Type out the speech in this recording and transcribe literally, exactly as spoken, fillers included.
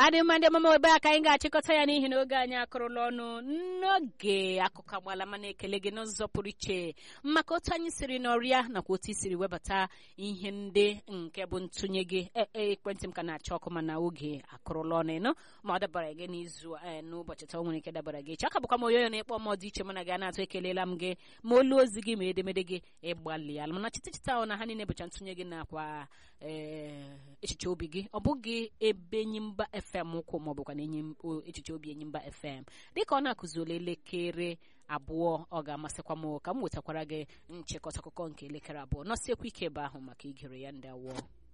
adị mma ndị ọmụma ebe a ka anyị ga-achịkọta ya n'ihi na oge anyị akụrụla ọnụ n'oge akụkọ agbala mana ekele gị n'ụzọ pụrụ iche maka otu anyị siri n'ọrịa nakwa otu i siri webata ihe ndị nke bụ ntụnye gị ekwentị m ka na-achọ ọkụ mana oge akụrụla ọnụ ịnụ ma ọ dabara gị n'izu n'ụbọchị taa o nwere ike dabara gị chaka bụkwa m oyoyo na ịkpọ m dị iche mana gị a na-atụ ekelela m gị ma olu ozi gị ma edemede gị ịgbalịala mana chita chita na ha niile bụcha ntụnye gị nakwa echiche obi gị ọ bụghị ebe Enyimba F M ụkwụ ma ọ bụkwa na echiche obi Enyimba F M dịka ọ na-akụzi ole elekere abụọ ọ ga-amasịkwa m ka m wetakwara gị nchịkọta akụkọ nke elekere abụọ nọsiekwa ike ebe ahụ maka igere ya ndị awọ